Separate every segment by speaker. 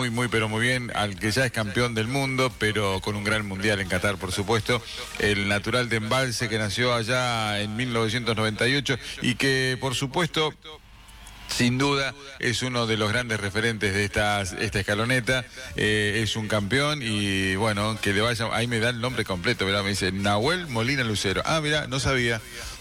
Speaker 1: pero muy bien al que ya es campeón del mundo, pero con un gran mundial en Qatar, por supuesto. El natural de Embalse, que nació allá en 1998 y que, por supuesto, sin duda es uno de los grandes referentes de esta escaloneta, es un campeón y bueno, que le vaya, ahí me da el nombre completo, ¿verdad? Me dice Nahuel Molina Lucero. Ah, mira, no sabía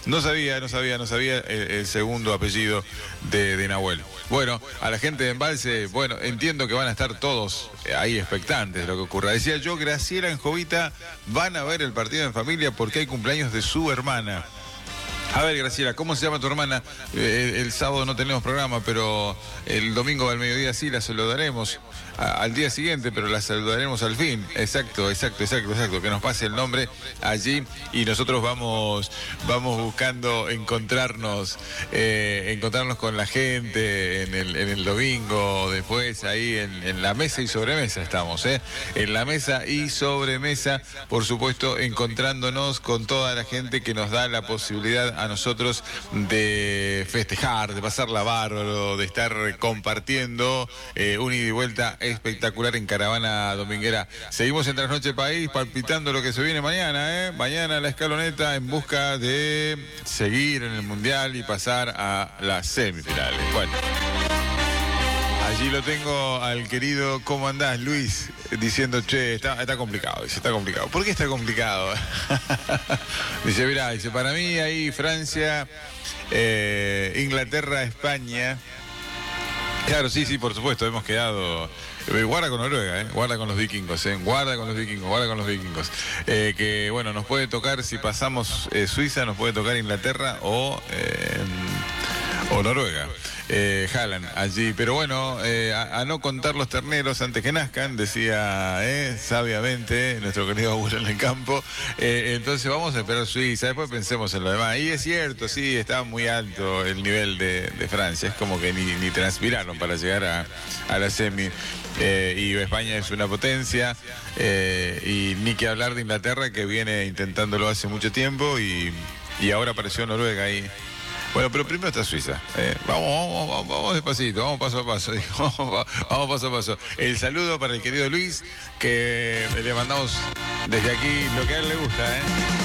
Speaker 1: el segundo apellido de Nahuel. Bueno, a la gente de Embalse, bueno, entiendo que van a estar todos ahí expectantes de lo que ocurra. Decía yo, Graciela en Jovita, van a ver el partido en familia porque hay cumpleaños de su hermana. A ver, Graciela, ¿cómo se llama tu hermana? El sábado no tenemos programa, pero el domingo al mediodía sí la saludaremos. Al día siguiente, pero la saludaremos al fin. Exacto. Que nos pase el nombre allí y nosotros vamos buscando encontrarnos con la gente en el domingo, después ahí en la mesa y sobremesa estamos, en la mesa y sobremesa, por supuesto, encontrándonos con toda la gente que nos da la posibilidad a nosotros de festejar, de pasarla bárbaro, de estar compartiendo un ida y vuelta espectacular en Caravana Dominguera. Seguimos en Trasnoche País, palpitando lo que se viene mañana, Mañana la escaloneta en busca de seguir en el Mundial y pasar a las semifinales. Bueno, allí lo tengo al querido, ¿cómo andás, Luis? Diciendo, che, está complicado, dice, está complicado. ¿Por qué está complicado? Dice, mirá, dice, para mí ahí Francia, Inglaterra, España. Claro, sí, por supuesto, hemos quedado... Guarda con Noruega, guarda con los vikingos, guarda con los vikingos. Que bueno, nos puede tocar, si pasamos Suiza, nos puede tocar Inglaterra o Noruega. Haaland allí, pero bueno, a no contar los terneros antes que nazcan, decía sabiamente nuestro querido Abuelo en el campo. Entonces vamos a esperar Suiza, después pensemos en lo demás. Y es cierto, sí, está muy alto el nivel de Francia, es como que ni transpiraron para llegar a la semi. Y España es una potencia, y ni que hablar de Inglaterra, que viene intentándolo hace mucho tiempo y ahora apareció Noruega ahí. Bueno, pero primero está Suiza. Vamos despacito, vamos paso a paso. Vamos paso a paso. El saludo para el querido Luis, que le mandamos desde aquí lo que a él le gusta,